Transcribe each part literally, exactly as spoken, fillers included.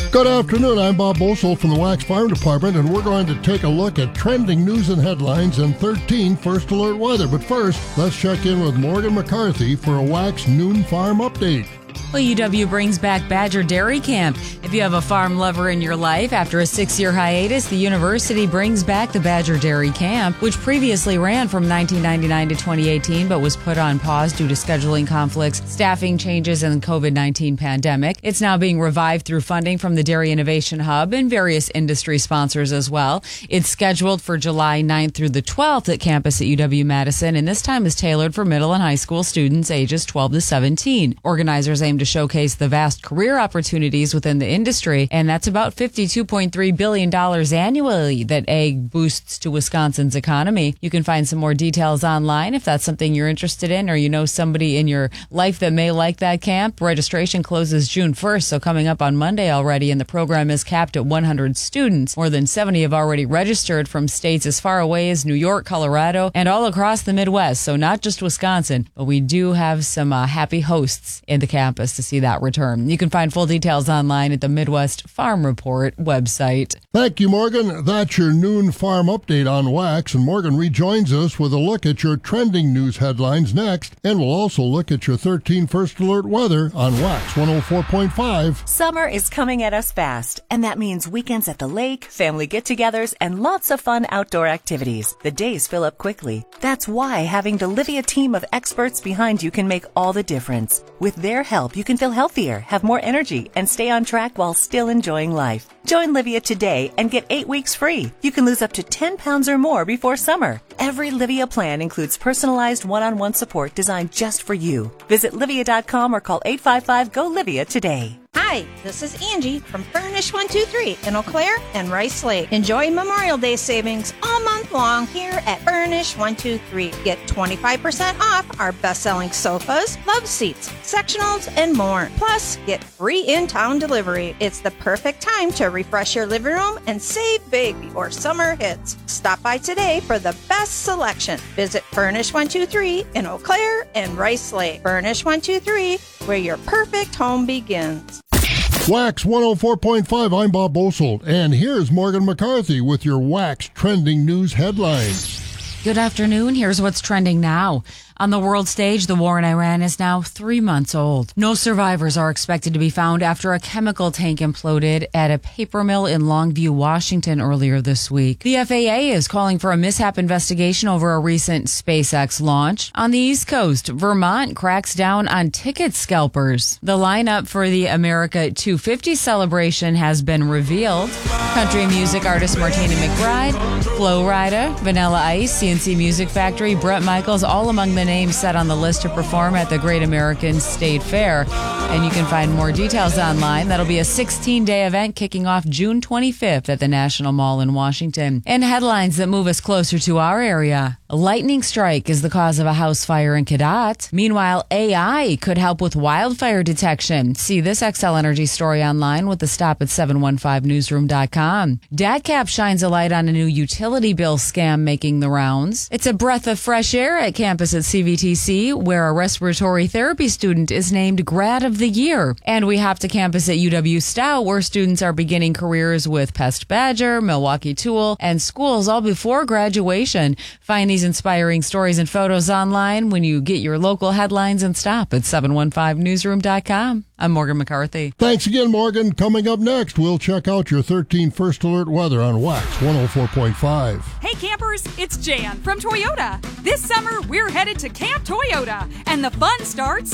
Good afternoon, I'm Bob Bosold from the Wax Farm Department, and we're going to take a look at trending news and headlines and thirteen First Alert weather. But first, let's check in with Morgan McCarthy for a Wax Noon Farm update. Well, U W brings back Badger Dairy Camp. If you have a farm lover in your life, after a six-year hiatus, the university brings back the Badger Dairy Camp, which previously ran from nineteen ninety-nine to twenty eighteen, but was put on pause due to scheduling conflicts, staffing changes, and the covid nineteen pandemic. It's now being revived through funding from the Dairy Innovation Hub and various industry sponsors as well. It's scheduled for July ninth through the twelfth at campus at U W-Madison, and this time is tailored for middle and high school students ages twelve to seventeen. Organizers aim to showcase the vast career opportunities within the industry, and that's about fifty-two point three billion dollars annually that ag boosts to Wisconsin's economy. You can find some more details online if that's something you're interested in, or you know somebody in your life that may like that camp. Registration closes June first, so coming up on Monday already, and the program is capped at one hundred students. More than seventy have already registered from states as far away as New York, Colorado, and all across the Midwest, so not just Wisconsin, but we do have some uh, happy hosts in the campus to see that return. You can find full details online at the Midwest Farm Report website. Thank you, Morgan. That's your noon farm update on Wax, and Morgan rejoins us with a look at your trending news headlines next, and we'll also look at your thirteen First Alert weather on Wax one oh four point five. Summer is coming at us fast, and that means weekends at the lake, family get-togethers, and lots of fun outdoor activities. The days fill up quickly. That's why having the Livia team of experts behind you can make all the difference. With their help, you can feel healthier, have more energy, and stay on track while still enjoying life. Join Livia today and get eight weeks free. You can lose up to ten pounds or more before summer. Every Livia plan includes personalized one-on-one support designed just for you. Visit Livia dot com or call eight five five, G O, Livia today. Hi, this is Angie from Furnish one two three in Eau Claire and Rice Lake. Enjoy Memorial Day savings all month long here at Furnish one two three. Get twenty-five percent off our best-selling sofas, love seats, sectionals, and more. Plus, get free in-town delivery. It's the perfect time to refresh your living room and save big before summer hits. Stop by today for the best selection. Visit Furnish one two three in Eau Claire and Rice Lake. Furnish one two three, where your perfect home begins. Wax one oh four point five, I'm Bob Bosold, and here's Morgan McCarthy with your Wax trending news headlines. Good afternoon. Here's what's trending now. On the world stage, the war in Iran is now three months old. No survivors are expected to be found after a chemical tank imploded at a paper mill in Longview, Washington earlier this week. The F A A is calling for a mishap investigation over a recent SpaceX launch. On the East Coast, Vermont cracks down on ticket scalpers. The lineup for the America two fifty celebration has been revealed. Country music artist Martina McBride, Flo Rida, Vanilla Ice, C N C Music Factory, Bret Michaels, all among the names set on the list to perform at the Great American State Fair. And you can find more details online. That'll be a sixteen-day event kicking off June twenty-fifth at the National Mall in Washington. And headlines that move us closer to our area. A lightning strike is the cause of a house fire in Cadott. Meanwhile, A I could help with wildfire detection. See this X L Energy story online with the stop at seven one five newsroom dot com. DATCAP shines a light on a new utility bill scam making the rounds. It's a breath of fresh air at campus at C V T C, where a respiratory therapy student is named Grad of the Year. And we hop to campus at U W-Stout, where students are beginning careers with Pest Badger, Milwaukee Tool, and schools all before graduation. Find these inspiring stories and photos online when you get your local headlines and stop at seven one five newsroom dot com. I'm Morgan McCarthy. Thanks again, Morgan. Coming up next, we'll check out your thirteen First Alert weather on Wax one oh four point five. Hey campers, it's Jan from Toyota. This summer, we're headed to Camp Toyota, and the fun starts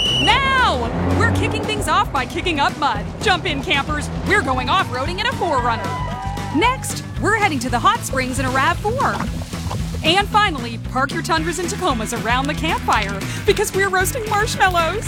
now! We're kicking things off by kicking up mud. Jump in, campers. We're going off-roading in a four runner. Next, we're heading to the hot springs in a RAV four. And finally, park your Tundras and Tacomas around the campfire because we're roasting marshmallows.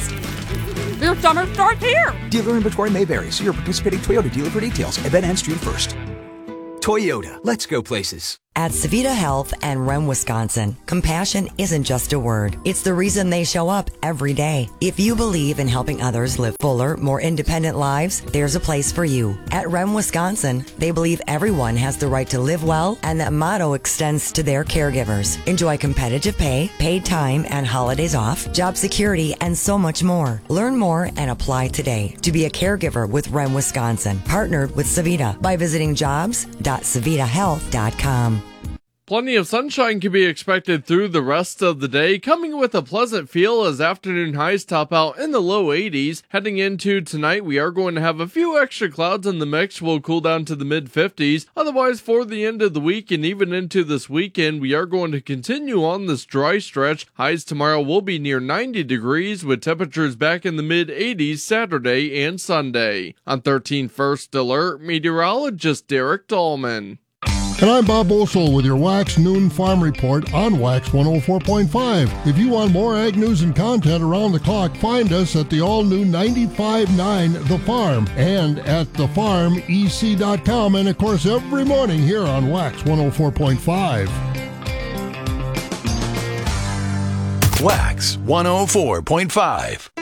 Your summer starts here. Dealer inventory may vary. See your participating Toyota dealer for details. Event ends June first. Toyota. Let's go places. At Savita Health and Rem, Wisconsin, compassion isn't just a word. It's the reason they show up every day. If you believe in helping others live fuller, more independent lives, there's a place for you. At Rem, Wisconsin, they believe everyone has the right to live well, and that motto extends to their caregivers. Enjoy competitive pay, paid time and holidays off, job security, and so much more. Learn more and apply today to be a caregiver with Rem, Wisconsin, partnered with Savita by visiting jobs dot savita health dot com. Plenty of sunshine can be expected through the rest of the day, coming with a pleasant feel as afternoon highs top out in the low eighties. Heading into tonight, we are going to have a few extra clouds in the mix. We'll cool down to the mid fifties. Otherwise, for the end of the week and even into this weekend, we are going to continue on this dry stretch. Highs tomorrow will be near ninety degrees, with temperatures back in the mid eighties Saturday and Sunday. On thirteen First Alert, meteorologist Derek Dahlman. And I'm Bob Boesel with your Wax Noon Farm Report on Wax one oh four point five. If you want more ag news and content around the clock, find us at the all-new ninety-five point nine The Farm and at the farm e c dot com, and of course every morning here on Wax one oh four point five. Wax one oh four point five.